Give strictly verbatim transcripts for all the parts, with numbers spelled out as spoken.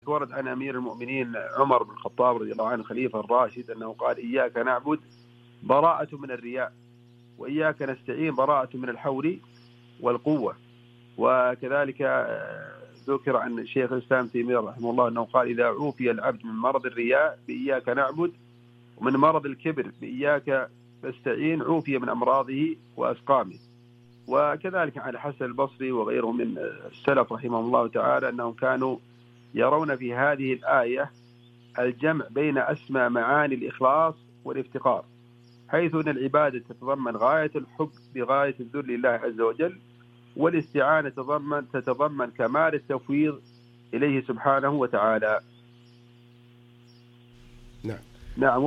وكذلك ورد عن أمير المؤمنين عمر بن الخطاب رضي الله عنه خليفة الراشد أنه قال: إياك نعبد براءة من الرياء، وإياك نستعين براءة من الحول والقوة. وكذلك ذكر عن الشيخ الإسلام تيمية رحمه الله أنه قال: إذا عوفي العبد من مرض الرياء بإياك نعبد، ومن مرض الكبر بإياك نستعين، عوفي من أمراضه وأسقامه. وكذلك عن الحسن البصري وغيره من السلف رحمه الله تعالى أنهم كانوا يرون في هذه الآية الجمع بين أسمى معاني الإخلاص والافتقار، حيث أن العبادة تتضمن غاية الحب بغاية الذل لله عز وجل، والاستعانة تتضمن تتضمن كمال التفويض إليه سبحانه وتعالى. نعم نعم.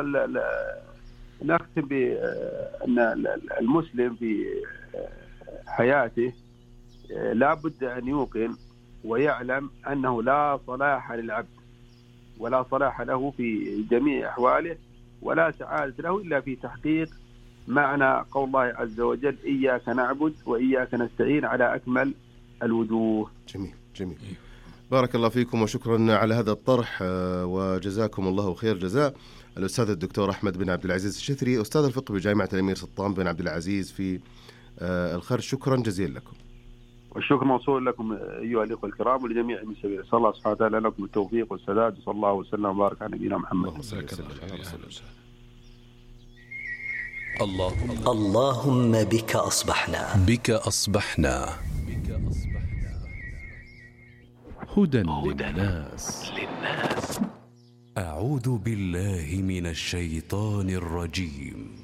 ونختم بأن المسلم في حياته لا بد أن يوقن ويعلم أنه لا صلاح للعبد ولا صلاح له في جميع أحواله ولا سعادة له إلا في تحقيق معنى قول الله عز وجل: إياك نعبد وإياك نستعين على أكمل الوجوه. جميل جميل. بارك الله فيكم وشكرا على هذا الطرح، وجزاكم الله خير جزاء الأستاذ الدكتور أحمد بن عبد العزيز الشثري، أستاذ الفقه بجامعة الأمير سلطان بن عبد العزيز في الخرج. شكرا جزيلا لكم. والشكر موصول لكم أيها الأخوة الكرام ولجميع المستمعين. صلى الله سبحانه وتعالى لكم التوفيق والسداد، صلى الله وسلم وبارك على نبينا محمد. اللهم اللهم بك أصبحنا بك أصبحنا هدى للناس. أعوذ بالله من الشيطان الرجيم.